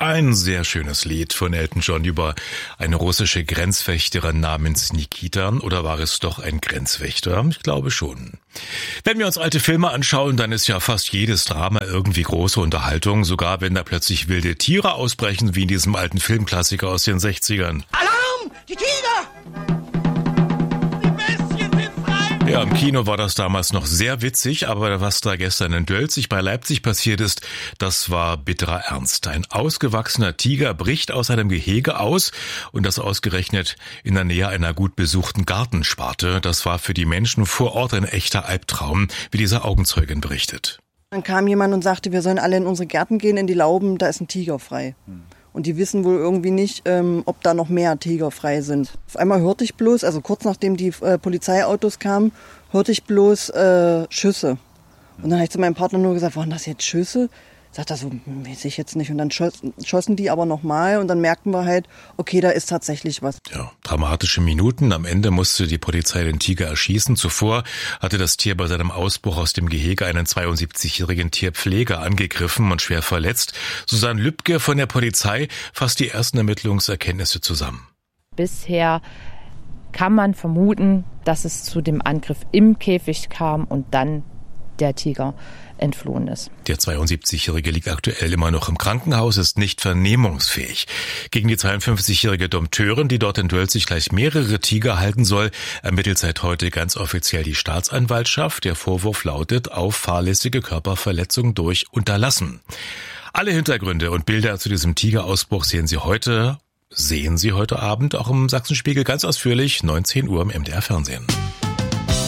Ein sehr schönes Lied von Elton John über eine russische Grenzwächterin namens Nikita. Oder war es doch ein Grenzwächter? Ich glaube schon. Wenn wir uns alte Filme anschauen, dann ist ja fast jedes Drama irgendwie große Unterhaltung. Sogar wenn da plötzlich wilde Tiere ausbrechen, wie in diesem alten Filmklassiker aus den 60ern. Alarm! Die Tiger! Ja, im Kino war das damals noch sehr witzig, aber was da gestern in Dölzig bei Leipzig passiert ist, das war bitterer Ernst. Ein ausgewachsener Tiger bricht aus seinem Gehege aus und das ausgerechnet in der Nähe einer gut besuchten Gartensparte. Das war für die Menschen vor Ort ein echter Albtraum, wie diese Augenzeugin berichtet. Dann kam jemand und sagte, wir sollen alle in unsere Gärten gehen, in die Lauben, da ist ein Tiger frei. Und die wissen wohl irgendwie nicht, ob da noch mehr Tiger frei sind. Auf einmal hörte ich bloß, also kurz nachdem die Polizeiautos kamen, hörte ich bloß Schüsse. Und dann habe ich zu meinem Partner nur gesagt, waren das jetzt Schüsse? Sagt er so, weiß ich jetzt nicht. Und dann schossen die aber nochmal und dann merkten wir halt, okay, da ist tatsächlich was. Ja, dramatische Minuten. Am Ende musste die Polizei den Tiger erschießen. Zuvor hatte das Tier bei seinem Ausbruch aus dem Gehege einen 72-jährigen Tierpfleger angegriffen und schwer verletzt. Susanne Lübke von der Polizei fasst die ersten Ermittlungserkenntnisse zusammen. Bisher kann man vermuten, dass es zu dem Angriff im Käfig kam und dann der Tiger entflohen ist. Der 72-Jährige liegt aktuell immer noch im Krankenhaus, ist nicht vernehmungsfähig. Gegen die 52-jährige Dompteurin, die dort in Dölzig gleich mehrere Tiger halten soll, ermittelt seit heute ganz offiziell die Staatsanwaltschaft. Der Vorwurf lautet auf fahrlässige Körperverletzung durch Unterlassen. Alle Hintergründe und Bilder zu diesem Tigerausbruch sehen Sie heute Abend auch im Sachsenspiegel ganz ausführlich, 19 Uhr im MDR Fernsehen.